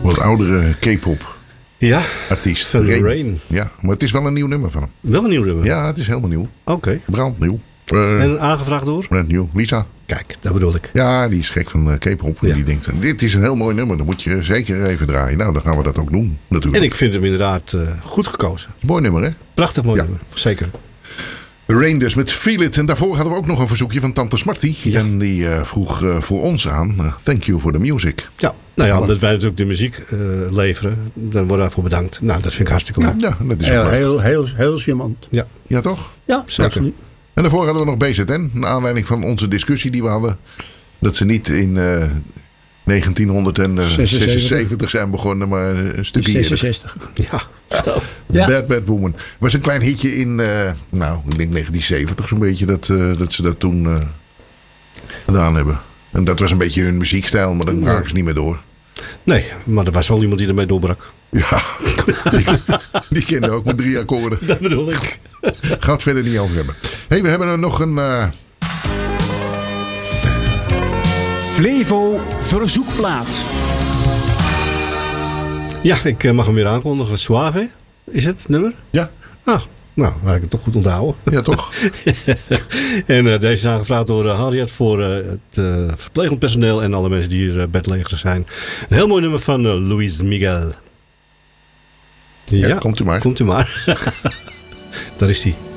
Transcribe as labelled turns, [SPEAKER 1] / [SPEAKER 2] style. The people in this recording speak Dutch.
[SPEAKER 1] Wat oudere K-pop
[SPEAKER 2] Ja,
[SPEAKER 1] artiest.
[SPEAKER 2] van Rain.
[SPEAKER 1] Ja, maar het is wel een nieuw nummer van hem.
[SPEAKER 2] Wel een nieuw nummer?
[SPEAKER 1] Ja, het is helemaal nieuw.
[SPEAKER 2] Oké.
[SPEAKER 1] Brandnieuw.
[SPEAKER 2] En aangevraagd door?
[SPEAKER 1] Brandnieuw. Lisa.
[SPEAKER 2] Kijk, dat bedoel ik.
[SPEAKER 1] Ja, die is gek van K-pop.
[SPEAKER 2] Ja.
[SPEAKER 1] En die denkt, dit is een heel mooi nummer. Dan moet je zeker even draaien. Nou, dan gaan we dat ook doen, natuurlijk.
[SPEAKER 2] En ik vind hem inderdaad goed gekozen.
[SPEAKER 1] Mooi nummer, hè?
[SPEAKER 2] Prachtig mooi
[SPEAKER 1] Ja.
[SPEAKER 2] nummer, zeker.
[SPEAKER 1] Rain dus met Feel It. En daarvoor hadden we ook nog een verzoekje van Tante Smarty.
[SPEAKER 2] Ja.
[SPEAKER 1] En die vroeg voor ons aan. Thank you for the music.
[SPEAKER 2] Ja, nou ja, omdat wij natuurlijk de muziek leveren, dan worden we daarvoor bedankt. Nou, dat vind ik hartstikke leuk.
[SPEAKER 1] Ja, dat is ook
[SPEAKER 3] Ja,
[SPEAKER 1] leuk.
[SPEAKER 3] heel charmant.
[SPEAKER 2] Ja,
[SPEAKER 1] Ja, toch?
[SPEAKER 3] Ja,
[SPEAKER 2] zeker.
[SPEAKER 3] absoluut.
[SPEAKER 1] En daarvoor hadden we nog BZN. Naar aanleiding van onze discussie die we hadden. Dat ze niet in 1976 zijn begonnen, maar een stukje eerder.
[SPEAKER 3] 66.
[SPEAKER 2] Ja.
[SPEAKER 3] Ja.
[SPEAKER 1] Bad Woman. Was een klein hitje in, ik denk 1970 zo'n beetje dat ze dat toen gedaan hebben. En dat was een beetje hun muziekstijl, maar dat braken ze niet meer door.
[SPEAKER 2] Nee, maar er was wel iemand die ermee doorbrak.
[SPEAKER 1] Ja, die kende ook met 3 akkoorden.
[SPEAKER 2] Dat bedoel ik.
[SPEAKER 1] Gaat het verder niet over hebben. Hey, we hebben er nog een...
[SPEAKER 4] Flevo verzoekplaat.
[SPEAKER 2] Ja, ik mag hem weer aankondigen. Suave, is het nummer?
[SPEAKER 1] Ja,
[SPEAKER 2] Ah, nou, laat ik het toch goed onthouden.
[SPEAKER 1] ja toch?
[SPEAKER 2] En deze is aangevraagd door Harriet voor het verplegend personeel en alle mensen die hier bedlegers zijn. Een heel mooi nummer van Luis Miguel.
[SPEAKER 1] Ja, komt u maar.
[SPEAKER 2] Komt u maar. Daar is hij.